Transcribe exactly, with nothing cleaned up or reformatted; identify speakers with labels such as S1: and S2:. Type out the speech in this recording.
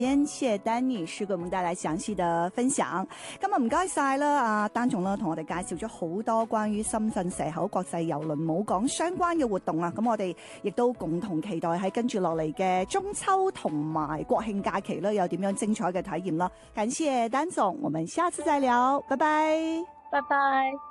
S1: 謝謝丹女士給我們帶來詳細的分享。今日唔該晒啦，阿丹總啦，同我哋介紹咗好多關於深圳蛇口國際郵輪母港相關嘅活動啊。咁我哋亦都共同期待喺跟住落嚟嘅中秋同埋國慶假期咧，有點樣精彩嘅體驗啦。感謝丹總，我們下次再聊，拜拜，
S2: 拜拜。